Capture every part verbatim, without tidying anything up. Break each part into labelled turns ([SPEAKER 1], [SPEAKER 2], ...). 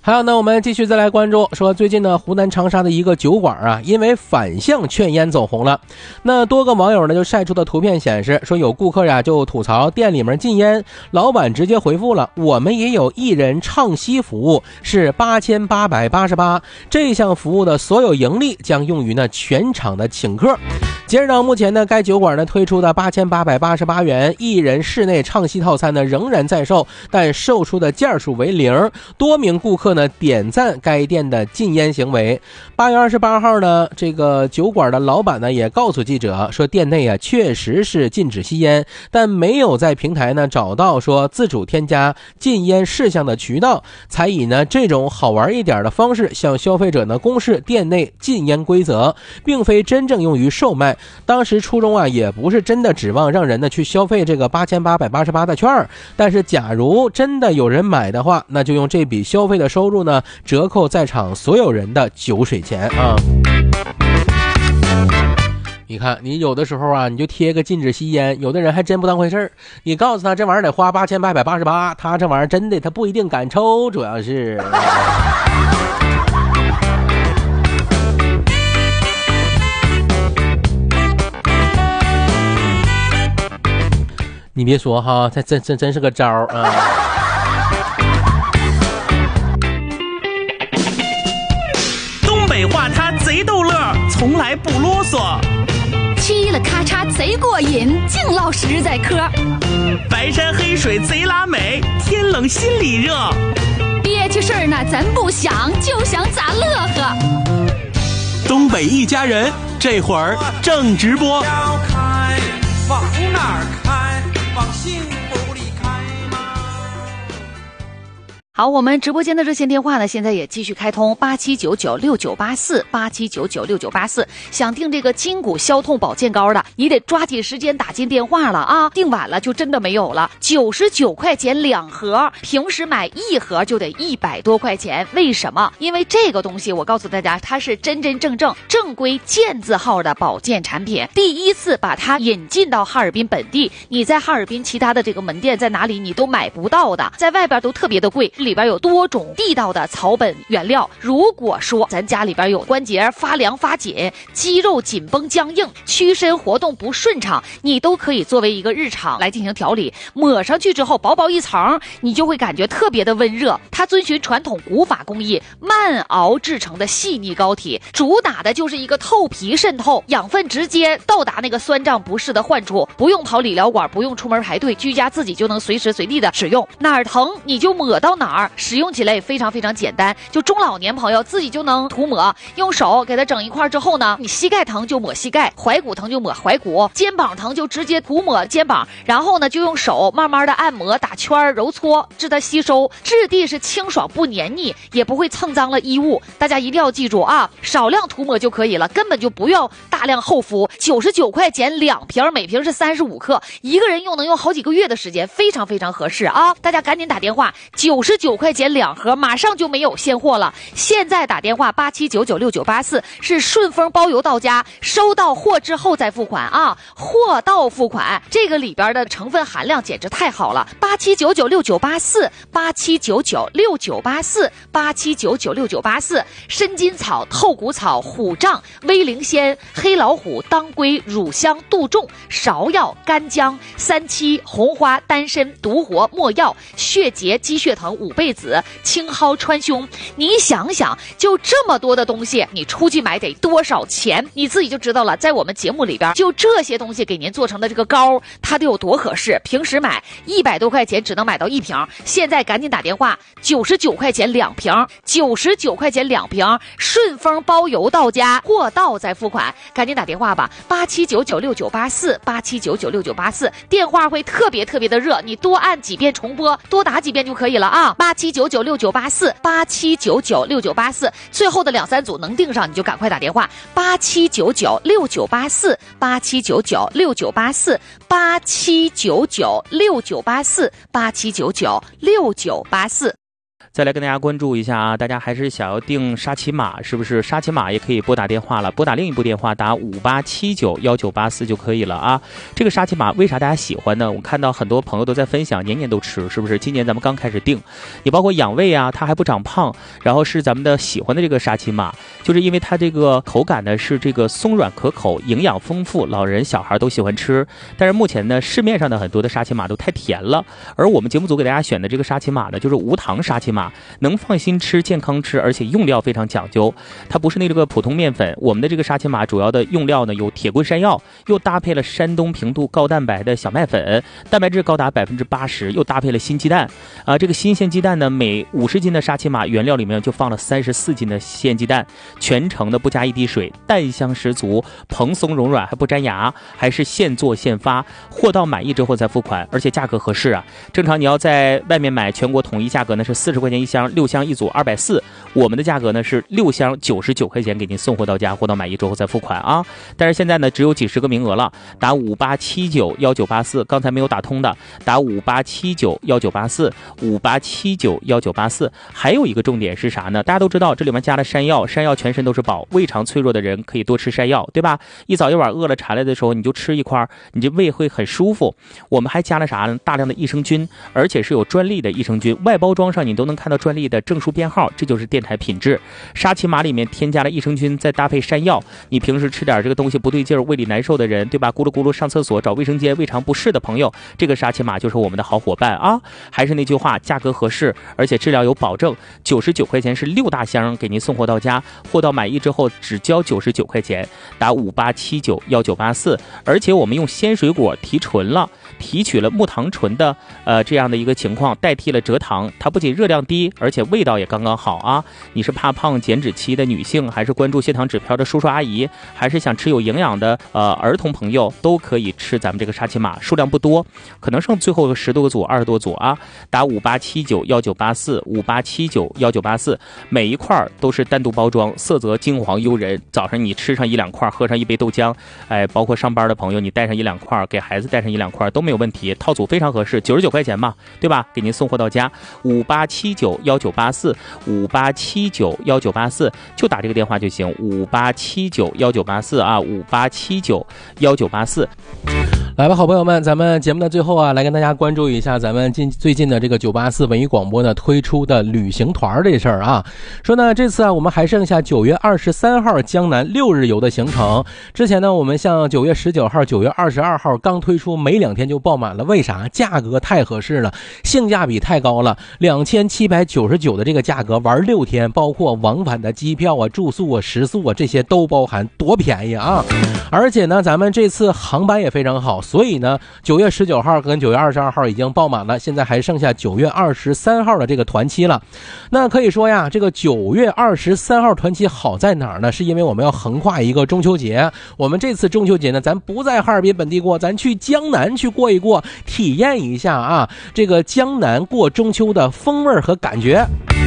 [SPEAKER 1] 还有呢，我们继续再来关注，说最近呢，湖南长沙的一个酒馆啊，因为反向劝烟走红了。那多个网友呢就晒出的图片显示，说有顾客呀、啊、就吐槽店里面禁烟，老板直接回复了，我们也有一人唱吸服务，是八千八百八十八，这项服务的所有盈利将用于呢全场的请客。截止到目前呢，该酒馆呢推出的八千八百八十八元一人室内唱吸套餐呢仍然在售，但售出的件数为零。多名顾客呢点赞该店的禁烟行为。八月二十八号呢，这个酒馆的老板呢也告诉记者说，店内啊确实是禁止吸烟，但没有在平台呢找到说自主添加禁烟事项的渠道，才以呢这种好玩一点的方式向消费者呢公示店内禁烟规则，并非真正用于售卖。当时初衷啊也不是真的指望让人呢去消费这个八千八百八十八的券，但是假如真的有人买的话，那就用这笔消费的收入呢折扣在场所有人的酒水钱啊。你看，你有的时候啊，你就贴个禁止吸烟，有的人还真不当回事儿。你告诉他这玩意儿得花八千八百八十八，他这玩意儿真的他不一定敢抽，主要是。你别说哈，这真真真是个招儿啊！
[SPEAKER 2] 东北话它贼逗乐，从来不啰嗦。
[SPEAKER 3] 嘁了咔嚓贼过瘾，净唠实在嗑。
[SPEAKER 2] 白山黑水贼拉美，天冷心里热。
[SPEAKER 3] 憋屈事儿呢咱不想，就想咋乐呵。
[SPEAKER 2] 东北一家人这会儿正直播。
[SPEAKER 4] 往哪儿开？往幸福里开吗？
[SPEAKER 5] 好，我们直播间的热线电话呢，现在也继续开通八七九九六九八四八七九九六九八四。想订这个筋骨消痛保健膏的，你得抓紧时间打进电话了啊！订晚了就真的没有了。九十九块钱两盒，平时买一盒就得一百多块钱。为什么？因为这个东西，我告诉大家，它是真真正正正规健字号的保健产品。第一次把它引进到哈尔滨本地，你在哈尔滨其他的这个门店在哪里你都买不到的，在外边都特别的贵。里边有多种地道的草本原料。如果说咱家里边有关节发凉发紧，肌肉紧绷僵硬，屈伸活动不顺畅，你都可以作为一个日常来进行调理。抹上去之后薄薄一层，你就会感觉特别的温热。它遵循传统古法工艺慢熬制成的细腻膏体，主打的就是一个透皮渗透，养分直接到达那个酸胀不适的患处，不用跑理疗馆，不用出门排队，居家自己就能随时随地的使用，哪儿疼你就抹到哪儿，使用起来也非常非常简单，就中老年朋友自己就能涂抹，用手给它整一块之后呢，你膝盖疼就抹膝盖，踝骨疼就抹踝骨，肩膀疼就直接涂抹肩膀，然后呢就用手慢慢的按摩打圈揉搓，致它吸收，质地是清爽不黏腻，也不会蹭脏了衣物。大家一定要记住啊，少量涂抹就可以了，根本就不要大量厚敷。九十九块钱两瓶，每瓶是三十五克，一个人用能用好几个月的时间，非常非常合适啊！大家赶紧打电话，九十九块钱两盒，马上就没有现货了。现在打电话八七九九六九八四，是顺丰包邮到家，收到货之后再付款啊！货到付款，这个里边的成分含量简直太好了。八七九九六九八四，八七九九六九八四，八七九九六九八四。参金草、透骨草、虎杖、威灵仙、黑老虎、当归、乳香、杜仲、芍药、干姜、三七、红花、丹参、独活、没药、血结、鸡血藤、五倍子、青蒿、川芎。你想想，就这么多的东西，你出去买得多少钱？你自己就知道了。在我们节目里边，就这些东西给您做成的这个膏，它得有多合适。平时买一百多块钱只能买到一瓶，现在赶紧打电话，九十九块钱两瓶，九十九块钱两瓶，顺丰包邮到家，货到再付款。赶紧打电话吧，八七九九六九八四，八七九九六九八四，电话会特别特别的热，你多按几遍重播，多打几遍就可以了啊！八七九九六九八四，八七九九六九八四，最后的两三组能订上你就赶快打电话，八七九九六九八四，八七九九六九八四，八七九九六九八四，八七九九六九八四。
[SPEAKER 6] 再来跟大家关注一下啊，大家还是想要订沙琪玛，是不是？沙琪玛也可以拨打电话了，拨打另一部电话打五八七九一九八四就可以了啊。这个沙琪玛为啥大家喜欢呢？我看到很多朋友都在分享，年年都吃，是不是？今年咱们刚开始订，你包括养胃啊，它还不长胖，然后是咱们的喜欢的这个沙琪玛，就是因为它这个口感呢是这个松软可口，营养丰富，老人小孩都喜欢吃。但是目前呢，市面上的很多的沙琪玛都太甜了，而我们节目组给大家选的这个沙琪玛呢，就是无糖沙琪玛，能放心吃，健康吃，而且用料非常讲究。它不是那个普通面粉，我们的这个沙琪玛主要的用料呢有铁棍山药，又搭配了山东平度高蛋白的小麦粉，蛋白质高达百分之八十，又搭配了新鸡蛋啊。这个新鲜鸡蛋呢，每五十斤的沙琪玛原料里面就放了三十四斤的鲜鸡蛋，全程的不加一滴水，蛋香十足，蓬松柔软，还不粘牙，还是现做现发，货到满意之后再付款，而且价格合适啊。正常你要在外面买，全国统一价格呢是四十块钱一箱，六箱一组二百四，我们的价格呢是六箱九十九块钱，给您送货到家，货到满意之后再付款啊。但是现在呢只有几十个名额了，打五八七九一九八四，刚才没有打通的打五八七九一九八四，五八七九一九八四。还有一个重点是啥呢？大家都知道这里面加了山药，山药全身都是宝，胃肠脆弱的人可以多吃山药，对吧？一早一晚饿了馋了的时候，你就吃一块，你这胃会很舒服。我们还加了啥呢？大量的益生菌，而且是有专利的益生菌，外包装上你都能看到专利的证书编号，这就是电台品质。沙琪玛里面添加了益生菌，再搭配山药，你平时吃点这个东西不对劲儿，胃里难受的人，对吧？咕噜咕噜上厕所找卫生间，胃肠不适的朋友，这个沙琪玛就是我们的好伙伴啊！还是那句话，价格合适，而且质量有保证，九十九块钱是六大箱给您送货到家，货到满意之后只交九十九块钱，打五八七九一九八四。而且我们用鲜水果提纯了，提取了木糖醇的呃这样的一个情况，代替了蔗糖，它不仅热量低，而且味道也刚刚好啊！你是怕胖减脂期的女性，还是关注血糖指标的叔叔阿姨，还是想吃有营养的呃儿童朋友，都可以吃咱们这个沙琪玛，数量不多，可能剩最后十多个组，二十多组啊！打五八七九一九八四，五八七九一九八四，每一块都是单独包装，色泽金黄诱人。早上你吃上一两块，喝上一杯豆浆，哎，包括上班的朋友，你带上一两块，给孩子带上一两块都没有问题，套组非常合适，九十九块钱嘛，对吧？给您送货到家，五八七九一九八四，五八七九一九八四，就打这个电话就行，五八七九一九八四啊，五八七九一九八四。
[SPEAKER 1] 来吧，好朋友们，咱们节目的最后啊，来跟大家关注一下咱们近最近的这个九八四文艺广播呢推出的旅行团这事儿啊。说呢，这次啊，我们还剩下九月二十三号江南六日游的行程。之前呢，我们像九月十九号、九月二十二号刚推出，没两天就爆满了。为啥？价格太合适了，性价比太高了，两千七百九十九的这个价格玩六天，包括往返的机票啊、住宿啊、食宿啊这些都包含，多便宜啊！而且呢，咱们这次航班也非常好。所以呢，九月十九号跟九月二十二号已经爆满了，现在还剩下九月二十三号的这个团期了。那可以说呀，这个九月二十三号团期好在哪儿呢？是因为我们要横跨一个中秋节。我们这次中秋节呢，咱不在哈尔滨本地过，咱去江南去过一过，体验一下啊，这个江南过中秋的风味和感觉。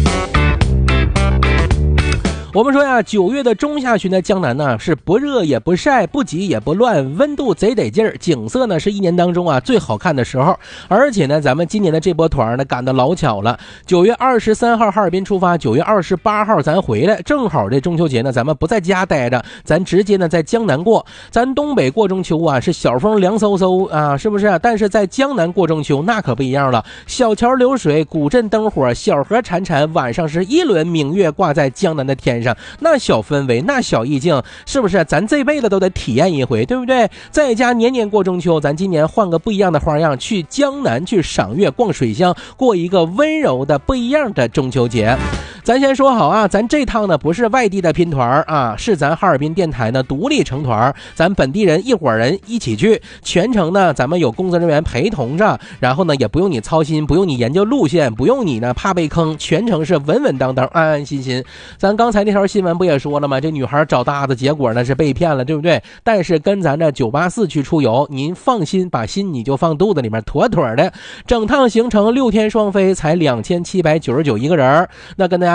[SPEAKER 1] 我们说呀，九月的中下旬的江南呢，是不热也不晒，不急也不乱，温度贼得劲儿，景色呢是一年当中啊最好看的时候。而且呢，咱们今年的这波团呢赶得老巧了，九月二十三号哈尔滨出发，九月二十八号咱回来，正好这中秋节呢，咱们不在家待着，咱直接呢在江南过。咱东北过中秋啊，是小风凉飕飕啊，是不是？但是在江南过中秋那可不一样了，小桥流水，古镇灯火，小河潺潺，晚上是一轮明月挂在江南的天上。那小氛围，那小意境，是不是咱这辈子都得体验一回，对不对？在家年年过中秋，咱今年换个不一样的花样，去江南去赏月逛水乡，过一个温柔的不一样的中秋节。咱先说好啊，咱这趟呢不是外地的拼团啊，是咱哈尔滨电台呢独立成团，咱本地人一伙人一起去，全程呢咱们有工作人员陪同着，然后呢也不用你操心，不用你研究路线，不用你呢怕被坑，全程是稳稳当当安安心心。咱刚才那条新闻不也说了吗？这女孩找搭子，结果呢是被骗了，对不对？但是跟咱这九八四去出游，您放心，把心你就放肚子里面，妥妥的。整趟行程六天双飞才两千七百九十九一个人。那跟大家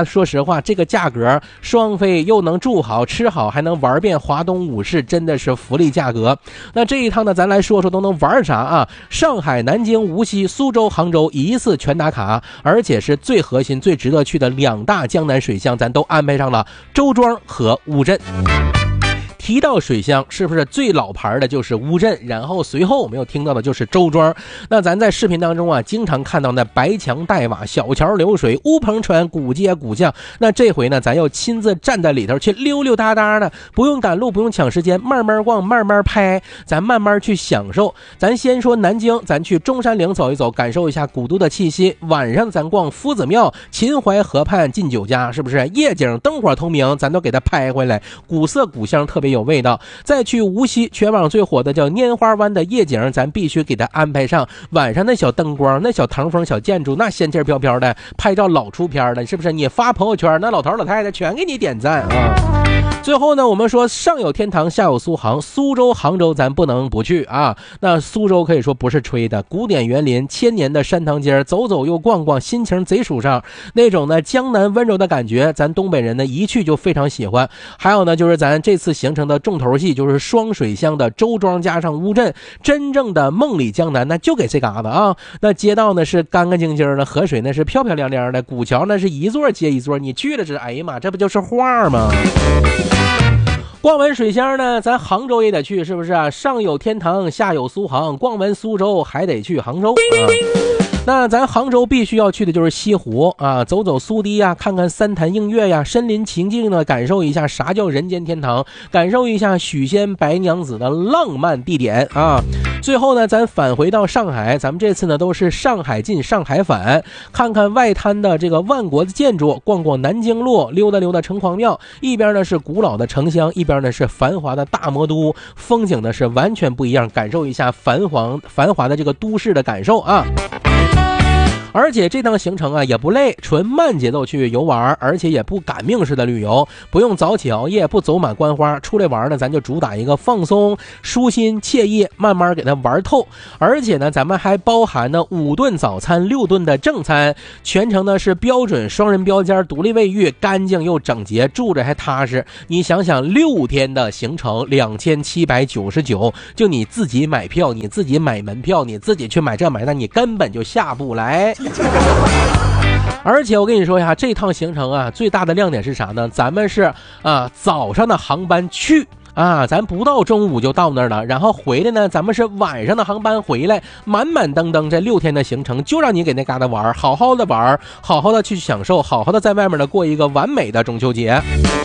[SPEAKER 1] 家说实话，这个价格双飞又能住好吃好，还能玩遍华东五市，真的是福利价格。那这一趟呢，咱来说说都能玩啥啊？上海、南京、无锡、苏州、杭州一次全打卡，而且是最核心最值得去的两大江南水乡咱都安排上了，周庄和乌镇。提到水乡，是不是最老牌的就是乌镇，然后随后我们又听到的就是周庄。那咱在视频当中啊，经常看到那白墙黛瓦、小桥流水、乌篷船、古街古巷。那这回呢，咱又亲自站在里头去溜溜达达的，不用赶路，不用抢时间，慢慢逛，慢慢拍，咱慢慢去享受。咱先说南京，咱去中山陵走一走，感受一下古都的气息。晚上咱逛夫子庙、秦淮河畔进酒家，是不是夜景灯火通明，咱都给它拍回来，古色古香，特别有味道。再去无锡，全网最火的叫拈花湾的夜景，咱必须给它安排上。晚上那小灯光，那小唐风小建筑，那仙气飘飘的，拍照老出片了，是不是？你发朋友圈，那老头老太太全给你点赞啊！最后呢，我们说上有天堂，下有苏杭，苏州、杭州咱不能不去啊。那苏州可以说不是吹的，古典园林，千年的山塘街，走走又逛逛，心情贼舒畅。那种呢江南温柔的感觉，咱东北人呢一去就非常喜欢。还有呢，就是咱这次行程的重头戏，就是双水乡的周庄加上乌镇，真正的梦里江南，那就给这嘎子啊。那街道呢是干干净净的，河水呢是漂漂亮亮的，古桥呢是一座接一座，你去了这，哎呀妈，这不就是画吗？逛完水乡呢，咱杭州也得去，是不是啊？上有天堂，下有苏杭，逛完苏州还得去杭州啊。那咱杭州必须要去的就是西湖啊，走走苏堤呀，看看三潭映月呀，身临其境呢，感受一下啥叫人间天堂，感受一下许仙白娘子的浪漫地点啊。最后呢，咱返回到上海，咱们这次呢都是上海进上海返，看看外滩的这个万国的建筑，逛逛南京路，溜达溜达城隍庙，一边呢是古老的城乡，一边呢是繁华的大魔都，风景呢是完全不一样，感受一下繁华繁华的这个都市的感受啊。而且这趟行程啊也不累，纯慢节奏去游玩，而且也不赶命式的旅游，不用早起熬夜，不走马观花，出来玩呢咱就主打一个放松、舒心、惬意，慢慢给它玩透。而且呢咱们还包含呢五顿早餐、六顿的正餐，全程呢是标准双人标间、独立卫浴，干净又整洁，住着还踏实。你想想，六天的行程两千七百九十九，就你自己买票，你自己买门票，你自己去买这买那，你根本就下不来。而且我跟你说呀，这趟行程啊，最大的亮点是啥呢？咱们是啊早上的航班去啊，咱不到中午就到那儿了，然后回来呢，咱们是晚上的航班回来，满满登登这六天的行程就让你给那嘎达玩，好好的玩，好好的去享受，好好的在外面呢过一个完美的中秋节。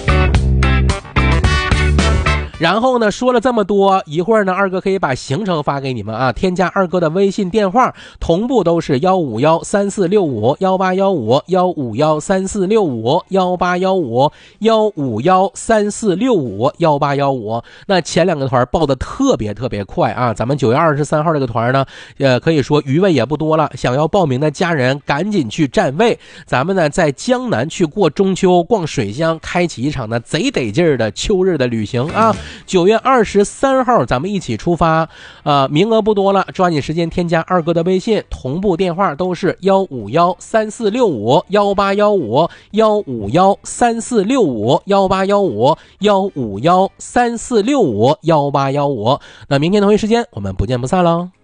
[SPEAKER 1] 然后呢，说了这么多，一会儿呢，二哥可以把行程发给你们啊。添加二哥的微信电话，同步都是幺五幺三四六五幺八幺五幺五幺三四六五幺八幺五幺五幺三四六五幺八幺五。那前两个团报的特别特别快啊，咱们九月二十三号这个团呢，呃，可以说余位也不多了，想要报名的家人赶紧去占位。咱们呢在江南去过中秋，逛水乡，开启一场呢贼得劲儿的秋日的旅行啊。九月二十三号咱们一起出发，呃，名额不多了，抓紧时间添加二哥的微信，同步电话都是幺五幺三四六五幺八幺五幺五幺三四六五幺八幺五幺五幺三四六五幺八幺五。那明天同一时间我们不见不散喽。